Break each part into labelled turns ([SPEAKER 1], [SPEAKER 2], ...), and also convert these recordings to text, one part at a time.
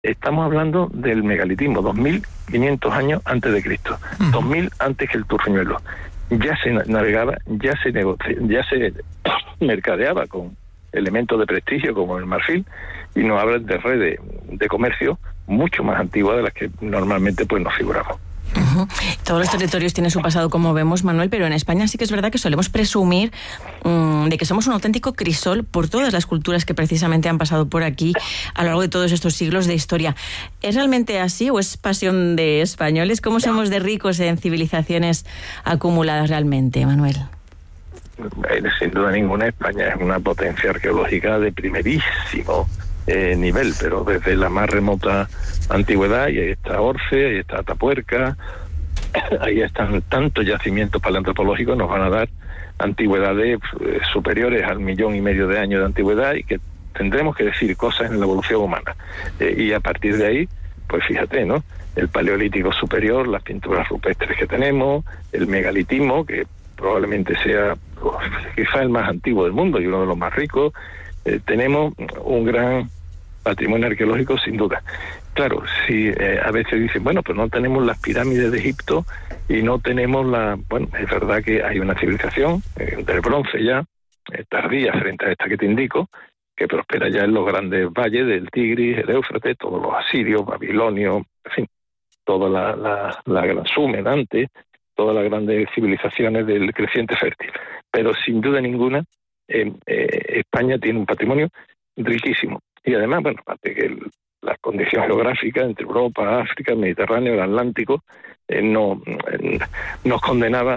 [SPEAKER 1] Estamos hablando del megalitismo, 2.500 años antes de Cristo, 2.000 antes que el turruñuelo. Ya se navegaba, ya se mercadeaba con elementos de prestigio como el marfil, y nos hablan de red de comercio mucho más antigua de las que normalmente pues nos figuramos.
[SPEAKER 2] Todos los territorios tienen su pasado, como vemos, Manuel, pero en España sí que es verdad que solemos presumir de que somos un auténtico crisol por todas las culturas que precisamente han pasado por aquí a lo largo de todos estos siglos de historia. ¿Es realmente así o es pasión de españoles? ¿Cómo somos de ricos en civilizaciones acumuladas realmente, Manuel?
[SPEAKER 1] Sin duda ninguna, España es una potencia arqueológica de primerísimo nivel, pero desde la más remota antigüedad, y ahí está Orce, ahí está Atapuerca, ahí están tantos yacimientos paleoantropológicos, nos van a dar antigüedades superiores al 1,5 millones de años de antigüedad, y que tendremos que decir cosas en la evolución humana. Y a partir de ahí, pues fíjate, ¿no? El paleolítico superior, las pinturas rupestres que tenemos, el megalitismo, que probablemente sea quizá el más antiguo del mundo y uno de los más ricos. Tenemos un gran patrimonio arqueológico, sin duda. Claro, si a veces dicen, bueno, pues no tenemos las pirámides de Egipto y no tenemos bueno, es verdad que hay una civilización del bronce ya, tardía frente a esta que te indico, que prospera ya en los grandes valles del Tigris, el Éufrates, todos los asirios, babilonios, en fin, toda la gran Sumer antes, todas las grandes civilizaciones del creciente fértil. Pero sin duda ninguna, España tiene un patrimonio riquísimo. Y además, bueno, aparte que la condición geográfica entre Europa, África, el Mediterráneo, el Atlántico, nos condenaba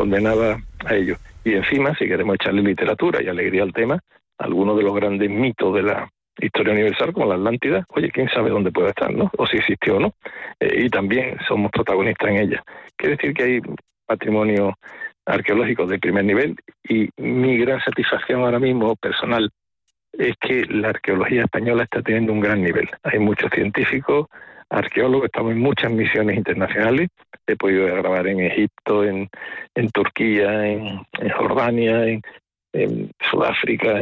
[SPEAKER 1] a ello. Y encima, si queremos echarle literatura y alegría al tema, algunos de los grandes mitos de la historia universal, como la Atlántida, oye, quién sabe dónde puede estar, ¿no? O si existió o no. Y también somos protagonistas en ella. Quiere decir que hay patrimonio arqueológico de primer nivel, y mi gran satisfacción ahora mismo personal es que la arqueología española está teniendo un gran nivel. Hay muchos científicos, arqueólogos, estamos en muchas misiones internacionales. He podido grabar en Egipto, en Turquía, en Jordania, en Sudáfrica,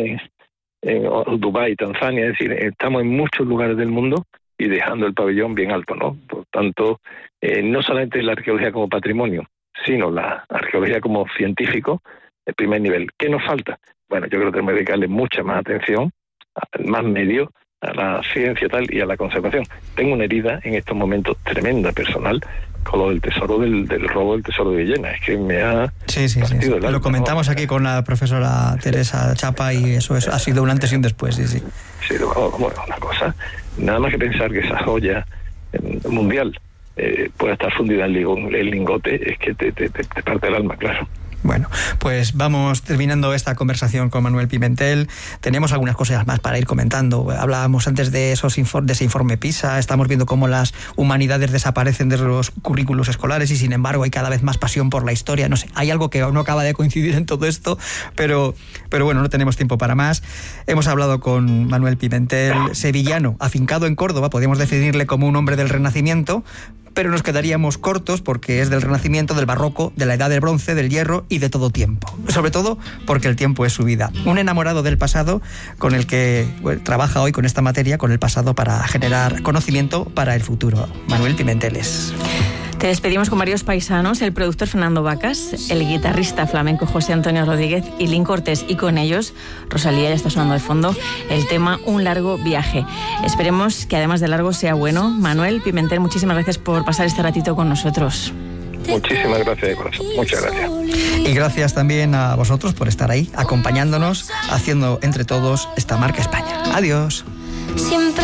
[SPEAKER 1] en Dubái, Tanzania. Es decir, estamos en muchos lugares del mundo y dejando el pabellón bien alto, ¿no? Por tanto, no solamente la arqueología como patrimonio, sino la arqueología como científico de primer nivel. ¿Qué nos falta? Bueno, yo creo que tenemos que dedicarle mucha más atención, más medios, a la ciencia tal y a la conservación. Tengo una herida en estos momentos tremenda personal con lo del tesoro del robo del tesoro de Villena. Es que me ha partido el alma.
[SPEAKER 3] Lo comentamos aquí con la profesora Teresa Chapa y eso ha sido un antes y un después. Sí.
[SPEAKER 1] Sí, vamos, una cosa. Nada más que pensar que esa joya mundial puede estar fundida en el lingote, es que te parte el alma, claro.
[SPEAKER 3] Bueno, pues vamos terminando esta conversación con Manuel Pimentel. Tenemos algunas cosas más para ir comentando. Hablábamos antes de ese informe PISA. Estamos viendo cómo las humanidades desaparecen de los currículos escolares y sin embargo hay cada vez más pasión por la historia. No sé, hay algo que no acaba de coincidir en todo esto, pero bueno, no tenemos tiempo para más. Hemos hablado con Manuel Pimentel, sevillano, afincado en Córdoba. Podríamos definirle como un hombre del Renacimiento, pero nos quedaríamos cortos porque es del Renacimiento, del Barroco, de la Edad del Bronce, del Hierro y de todo tiempo. Sobre todo porque el tiempo es su vida. Un enamorado del pasado con el que trabaja hoy con esta materia, con el pasado, para generar conocimiento para el futuro. Manuel Pimenteles.
[SPEAKER 2] Te despedimos con varios paisanos, el productor Fernando Vacas, el guitarrista flamenco José Antonio Rodríguez y Lin Cortés, y con ellos Rosalía, ya está sonando de fondo, el tema Un largo viaje. Esperemos que además de largo sea bueno. Manuel Pimentel, muchísimas gracias por pasar este ratito con nosotros.
[SPEAKER 1] Muchísimas gracias de corazón, muchas gracias.
[SPEAKER 3] Y gracias también a vosotros por estar ahí, acompañándonos, haciendo entre todos esta marca España. Adiós. Siempre